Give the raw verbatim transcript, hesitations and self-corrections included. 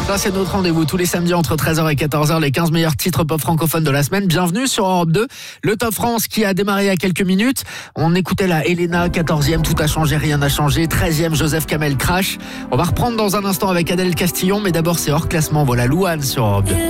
Ça, c'est notre rendez-vous tous les samedis entre treize heures et quatorze heures, les quinze meilleurs titres pop francophones de la semaine. Bienvenue sur Europe deux. Le Top France qui a démarré il y a quelques minutes. On écoutait la Elena, quatorzième, tout a changé, rien n'a changé. treizième, Joseph Kamel, Crash. On va reprendre dans un instant avec Adèle Castillon, mais d'abord c'est hors classement. Voilà Louane sur Europe deux.